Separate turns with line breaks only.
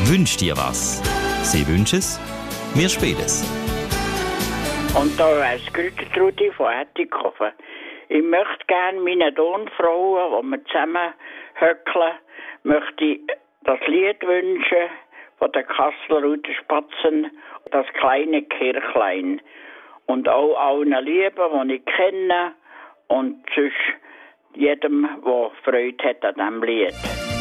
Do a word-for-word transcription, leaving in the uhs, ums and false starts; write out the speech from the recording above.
Wünsch dir was. Sie wünschen es, wir spielen es.
Und da ist Gütertrudi von Ettikofen. Ich möchte gerne meinen Tonfrauen, die wir zusammen höckeln, möchte ich das Lied wünschen von den Kasselruther Spatzen, das kleine Kirchlein. Und auch allen Lieben, die ich kenne, und sonst jedem, der Freude hat an diesem Lied.